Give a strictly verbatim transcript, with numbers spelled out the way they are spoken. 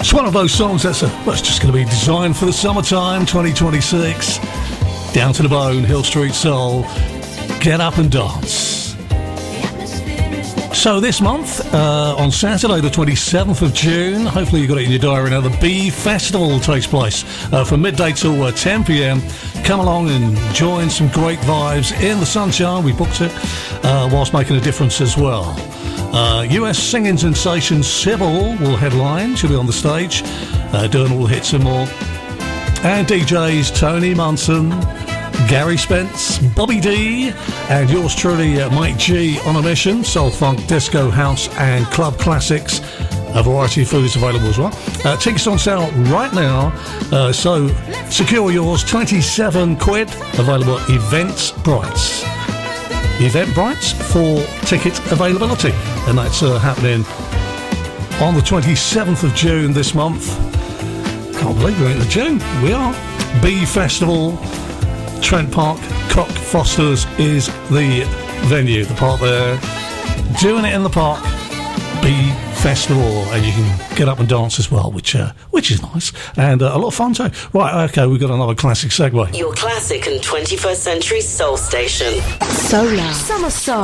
It's one of those songs that's, a, well, it's just going to be designed for the summertime, twenty twenty-six. Down to the bone, Hill Street Soul. Get up and dance. So this month, uh, on Saturday the twenty-seventh of June, hopefully you've got it in your diary now, the Bee Festival takes place uh, from midday till uh, ten p.m. Come along and join some great vibes in the sunshine. We booked it uh, whilst making a difference as well. Uh, U S singing sensation Sybil will headline. She'll be on the stage uh, doing all the hits and more. And D Js Tony Munson, Gary Spence, Bobby D, and yours truly, uh, Mike G, on a mission. Soul, funk, disco, house, and club classics. A variety of food is available as well. Uh, tickets on sale right now, uh, so secure yours. twenty-seven quid, available at Eventbrite. Eventbrite for ticket availability, and that's uh, happening on the twenty-seventh of June this month. Can't believe we're into June. We are. Bee Festival, Trent Park, Cock Foster's is the venue, the park there. Doing it in the park, Bee Festival, and you can get up and dance as well, which uh, which is nice, and uh, a lot of fun too. Right, okay, we've got another classic segue. Your classic and twenty-first century soul station. Solar Summer Soul.